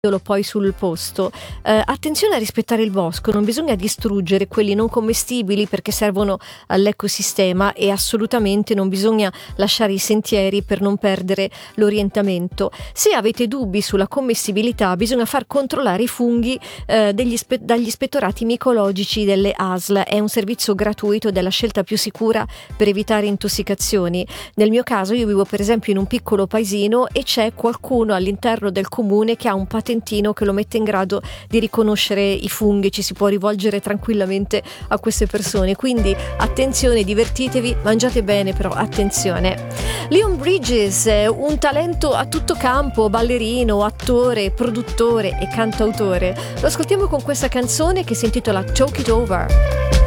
poi sul posto. Attenzione a rispettare il bosco, non bisogna distruggere quelli non commestibili perché servono all'ecosistema, e assolutamente non bisogna lasciare i sentieri per non perdere l'orientamento. Se avete dubbi sulla commestibilità, bisogna far controllare i funghi dagli ispettorati micologici delle ASL. È un servizio gratuito ed è la scelta più sicura per evitare intossicazioni. Nel mio caso, io vivo per esempio in un piccolo paesino e c'è qualcuno all'interno del comune che ha un patentino che lo mette in grado di riconoscere i funghi. Ci si può rivolgere tranquillamente a queste persone, quindi attenzione, divertitevi, mangiate bene, però attenzione. Leon Bridges, un talento a tutto campo, ballerino, attore, produttore e cantautore. Lo ascoltiamo con questa canzone che si intitola Talk It Over.